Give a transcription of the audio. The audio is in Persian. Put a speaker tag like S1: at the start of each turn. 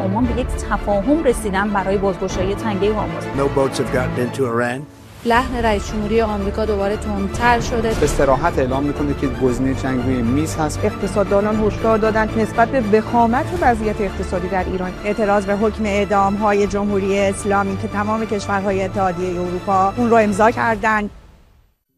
S1: عمان به یک تفاهم رسیدن برای بازگشایی تنگه هرمز.
S2: No boats have gotten into Iran.
S3: لحن رئیس جمهوری آمریکا دوباره تندتر شده.
S4: به صراحت اعلام میکنه که گزینه جنگ روی میز هست.
S5: اقتصاددانان هشدار دادند نسبت به وخامت وضعیت اقتصادی در ایران اعتراض به حکم اعدام‌های جمهوری اسلامی که تمام کشورهای اتحادیه اروپا اون رو امضا کردند.